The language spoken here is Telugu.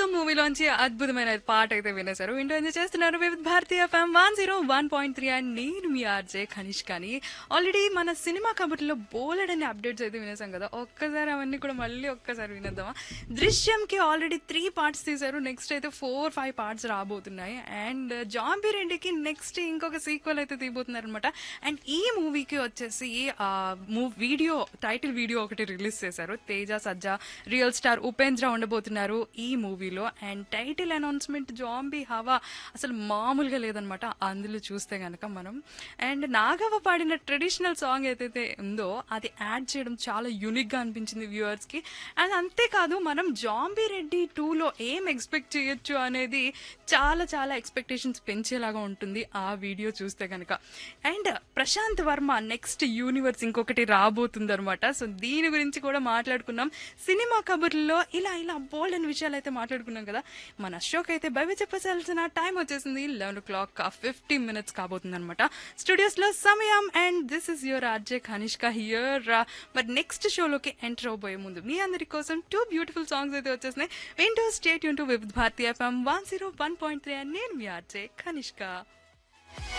అద్భుతం మూవీలోంచి అద్భుతమైన పాట అయితే వినేశారు. వింటూ ఎంజాయ్ చేస్తున్నారు వివిధ భారతీయ ఎఫ్ఎం 101.3 అండ్ నేను మీ ఆర్జే కనిష్కని. ఆల్రెడీ మన సినిమా కబుర్లో బోలెడన్ని అప్డేట్స్ అయితే వినేసాం కదా. ఒక్కసారి అవన్నీ కూడా మళ్ళీ ఒక్కసారి వినేద్దామా? దృశ్యంకి ఆల్రెడీ 3 పార్ట్స్ తీశారు. నెక్స్ట్ అయితే 4-5 పార్ట్స్ రాబోతున్నాయి. అండ్ జాంబీ రెండుకి నెక్స్ట్ ఇంకొక సీక్వెల్ అయితే తీయబోతున్నారు అనమాట. అండ్ ఈ మూవీకి వచ్చేసి వీడియో టైటిల్ వీడియో ఒకటి రిలీజ్ చేశారు. తేజ సజ్జా రియల్ స్టార్ ఉపేంద్ర ఉండబోతున్నారు ఈ మూవీలో. అండ్ టైటిల్ అనౌన్స్మెంట్ జాంబీ హవా అసలు మామూలుగా లేదనమాట అందులో చూస్తే గనక మనం. అండ్ నాగవ పాడిన ట్రెడిషనల్ సాంగ్ ఏదైతే ఉందో అది యాడ్ చేయడం చాలా యూనిక్ గా అనిపించింది వ్యూవర్స్ కి. అండ్ అంతేకాదు మనం జాంబీ రెడ్డి 2లో ఏం ఎక్స్పెక్ట్ చేయొచ్చు అనేది చాలా చాలా ఎక్స్పెక్టేషన్స్ పెంచేలాగా ఉంటుంది ఆ వీడియో చూస్తే గనక. And Prashanth Varma next universe ఇంకొకటి రాబోతుంది అనమాట. సో దీని గురించి కూడా మాట్లాడుకున్నాం సినిమా కబుర్లో. ఇలా బోల్డ్ అని విషయాలు అయితే మాట్లాడుకున్నాం కదా. మన షోకి అయితే బయట చెప్పాల్సిన టైం వచ్చేసింది. 11:50 కాబోతుంది అనమాట స్టూడియోస్ లో సమయం. And this is your RJ Kanishka here. మరి నెక్స్ట్ షోలోకి ఎంటర్ అవబోయే ముందు మీ అందరి కోసం 2 బ్యూటిఫుల్ సాంగ్స్ అయితే వచ్చేసినాయి. వింటూ స్టే ట్యూన్ టు వివిధ భారతీయ ఎఫ్ఎం 101.3 అండ్ నేను మీ ఆర్జే కనిష్క.